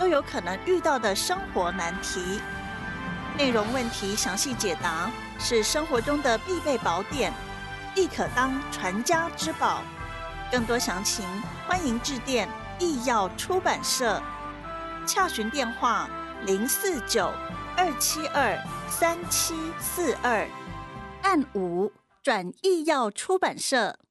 都有可能遇到的生活难题。内容问题详细解答，是生活中的必备宝典，亦可当传家之宝。更多详情，欢迎致电义耀出版社，洽询电话049-272-3742，按5转义耀出版社。